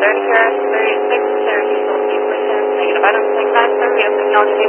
30 here, 36, 30, so 50%, negative. I don't think that's the real thing.